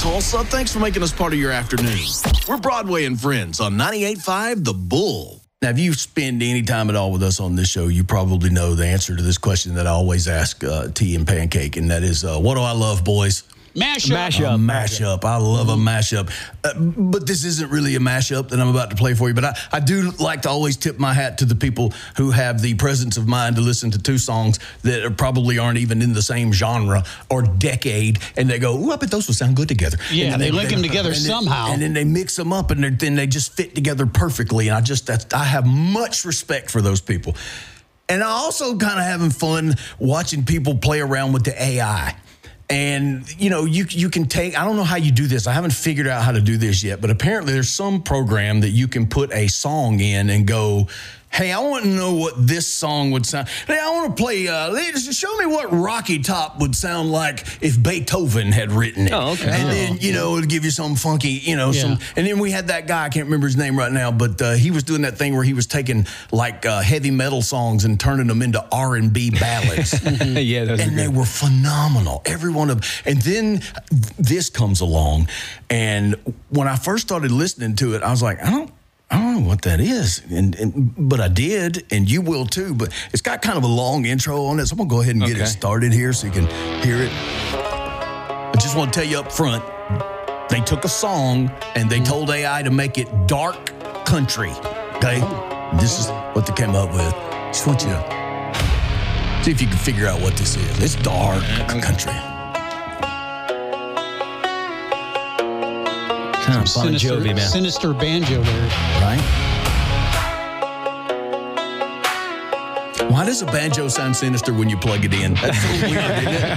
Tulsa, thanks for making us part of your afternoon. We're Broadway and Friends on 98.5 The Bull. Now, if you spend any time at all with us on this show, you probably know the answer to this question that I always ask Tea and Pancake, and that is, what do I love, boys? Mashup. A mashup. I love a mashup. But this isn't really a mashup that I'm about to play for you. But I do like to always tip my hat to the people who have the presence of mind to listen to two songs that probably aren't even in the same genre or decade. And they go, ooh, I bet those would sound good together. Yeah, they link them together somehow. And then they mix them up and then they just fit together perfectly. And I have much respect for those people. And I also kind of having fun watching people play around with the AI. And, you know, you can take, I don't know how you do this. I haven't figured out how to do this yet, but apparently there's some program that you can put a song in and go, hey, I want to know what this song would sound. Hey, I want to play, show me what Rocky Top would sound like if Beethoven had written it. Oh, okay. And then, you know, it'll give you some funky, some, and then we had that guy, I can't remember his name right now, but he was doing that thing where he was taking like heavy metal songs and turning them into R&B ballads. Yeah, those and they were phenomenal. Every one of them. And then this comes along, and when I first started listening to it, I was like, I don't know what that is, but I did, and you will too. But it's got kind of a long intro on it, so I'm gonna go ahead and get it started here so you can hear it. I just want to tell you up front, they took a song and they told AI to make it dark country. Okay, this is what they came up with. Just want you to see if you can figure out what this is. It's dark country. Kind of Bon Jovi, man. Sinister banjo there. Right? Why does a banjo sound sinister when you plug it in? That's so weird, isn't it?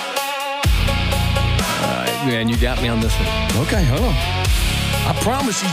All right, man, you got me on this one. Okay, hold on. I promise you